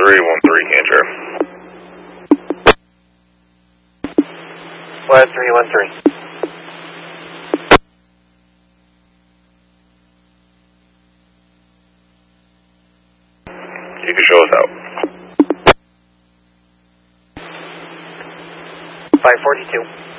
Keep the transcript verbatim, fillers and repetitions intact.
three one three, Cantor. five three one three. You can show us out. five forty-two.